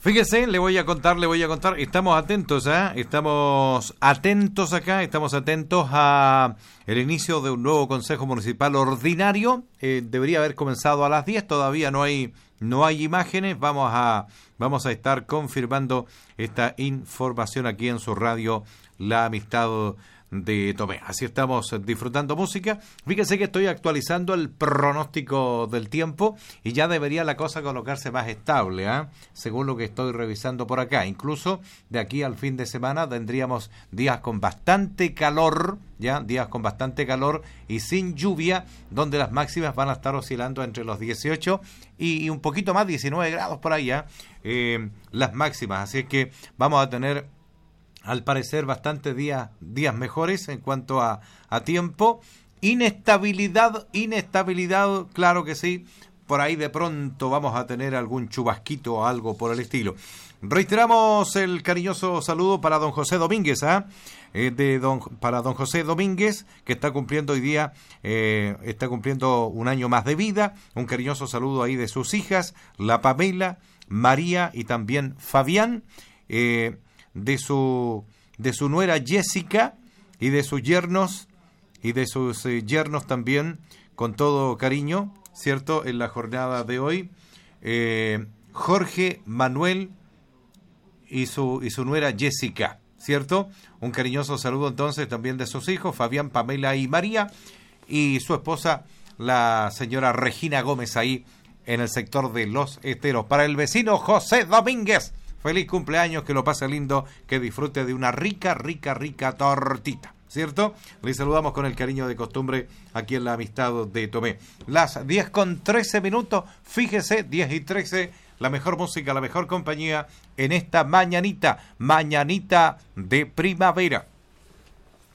Fíjese, le voy a contar, estamos atentos, estamos atentos acá, estamos atentos a el inicio de un nuevo Consejo Municipal Ordinario, debería haber comenzado a las 10, todavía no hay imágenes, vamos a estar confirmando esta información aquí en su radio La Amistad de Tomé. Así estamos disfrutando música. Fíjense que estoy actualizando el pronóstico del tiempo y ya debería la cosa colocarse más estable, según lo que estoy revisando por acá. Incluso de aquí al fin de semana tendríamos días con bastante calor, días con bastante calor y sin lluvia, donde las máximas van a estar oscilando entre los 18 y un poquito más, 19 grados por ahí, las máximas. Así es que vamos a tener, al parecer, bastantes días mejores en cuanto a tiempo. Inestabilidad, claro que sí. Por ahí de pronto vamos a tener algún chubasquito o algo por el estilo. Reiteramos el cariñoso saludo para don José Domínguez, para don José Domínguez, que está cumpliendo hoy día, está cumpliendo un año más de vida. Un cariñoso saludo ahí de sus hijas, la Pamela, María y también Fabián, de su nuera Jessica y de sus yernos también, con todo cariño, ¿cierto? En la jornada de hoy, Jorge, Manuel y su nuera Jessica, ¿cierto? Un cariñoso saludo entonces también de sus hijos, Fabián, Pamela y María, y su esposa, la señora Regina Gómez, ahí en el sector de Los Esteros. Para el vecino José Domínguez, feliz cumpleaños, que lo pase lindo, que disfrute de una rica tortita, ¿cierto? Le saludamos con el cariño de costumbre aquí en La Amistad de Tomé. Las 10:13, fíjese, 10:13, la mejor música, la mejor compañía en esta mañanita de primavera.